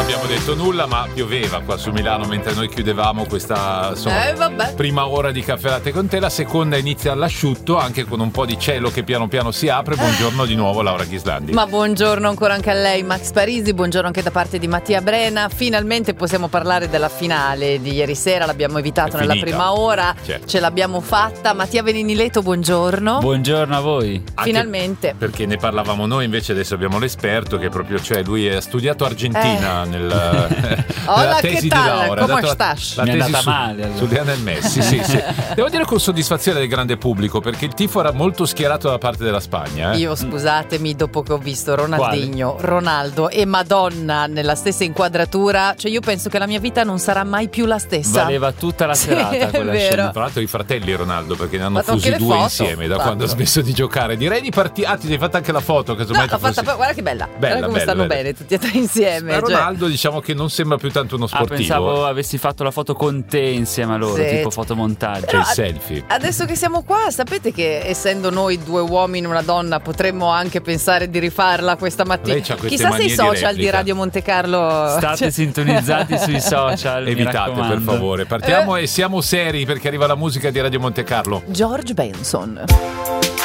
abbiamo detto nulla, ma pioveva qua su Milano mentre noi chiudevamo questa prima ora di Caffè Latte con te. La seconda inizia all'asciutto, anche con un po' di cielo che piano piano si apre. Buongiorno di nuovo Laura Ghislandi. Ma buongiorno ancora anche a lei Max Parisi, buongiorno anche da parte di Mattia Brena. Finalmente possiamo parlare della finale di ieri sera, l'abbiamo evitato nella prima ora, certo. Ce l'abbiamo fatta. Mattia Venini Leto, buongiorno. Buongiorno a voi. Finalmente. Perché ne parlavamo noi, invece adesso abbiamo l'esperto che proprio, cioè lui ha studiato Argentina nella tesi di laurea. Come stas? Mi è andata male su Lionel Messi, sì. Devo dire con soddisfazione del grande pubblico, perché il tifo era molto schierato da parte della Spagna. Io scusatemi, dopo che ho visto Ronaldinho, Ronaldo e Madonna nella stessa inquadratura, cioè io penso che la mia vita non sarà mai più la stessa. Valeva tutta la serata quella scena. Tra l'altro i fratelli Ronaldo, perché ne hanno fusi due insieme da quando ha smesso di giocare. Direi di partire. Ah, ti sei fatta anche la foto? Guarda che bella. Guarda come stanno bene tutti e tre insieme. Ronaldo diciamo che non sembra più tanto uno sportivo. Pensavo avessi fatto la foto con te insieme a loro, tipo fotomontaggio. Cioè il selfie. Adesso che siamo qua, sapete che essendo noi due uomini e una donna potremmo anche pensare di rifarla questa mattina. Chissà se i social di Radio Monte Carlo state sintonizzati sui social. Evitate per favore. Partiamo e siamo seri perché arriva la musica di Radio Monte Carlo. George Benson.